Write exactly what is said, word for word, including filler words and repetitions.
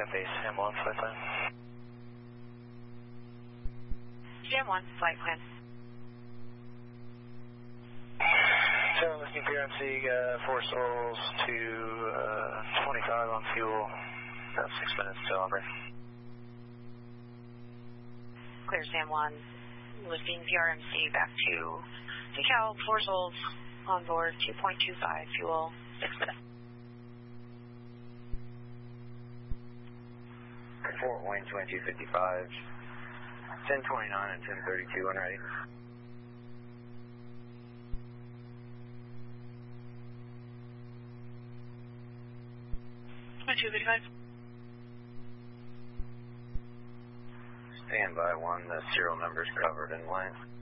base, Sam one, flight plan. Sam one, flight plan. So, listening P R M C, uh, four souls to uh, twenty-five on fuel, about six minutes till on break. Clear Sam one, lifting P R M C back to decal, four souls on board, two point two five fuel, six minutes. Fort Wayne twenty-two fifty-five, ten twenty-nine and ten thirty-two when ready. twenty-two fifty-five. Stand by one, the serial number's covered in line.